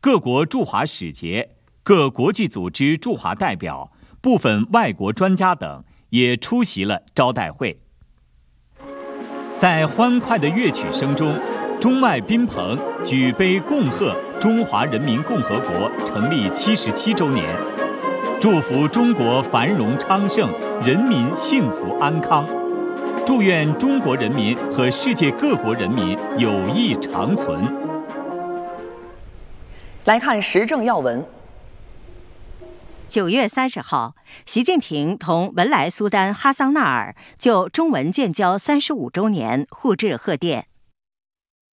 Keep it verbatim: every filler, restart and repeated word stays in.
各国驻华使节、各国际组织驻华代表、部分外国专家等也出席了招待会。在欢快的乐曲声中，中外宾朋举杯共贺中华人民共和国成立七十七周年，祝福中国繁荣昌盛，人民幸福安康，祝愿中国人民和世界各国人民友谊长存。 来看时政要闻。 九月三十号，习近平同文莱苏丹哈桑纳尔就中文建交三十五周年互致贺电。